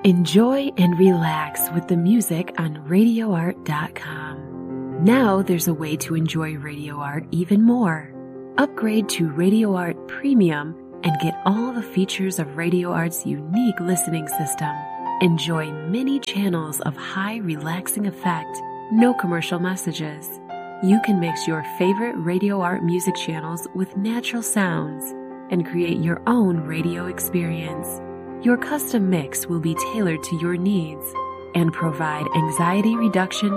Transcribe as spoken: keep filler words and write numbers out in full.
Enjoy and relax with the music on radio art dot com. Now there's a way to enjoy Radio Art even more. Upgrade to Radio Art Premium and get all the features of Radio Art's unique listening system. Enjoy many channels of high relaxing effect, no commercial messages. You can mix your favorite Radio Art music channels with natural sounds and create your own radio experience. Your custom mix will be tailored to your needs and provide anxiety reduction